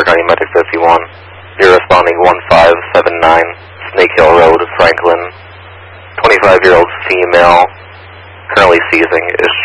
County Medic 51. You're responding 1579 Snake Hill Road, Franklin. 25-year-old female, currently seizing, is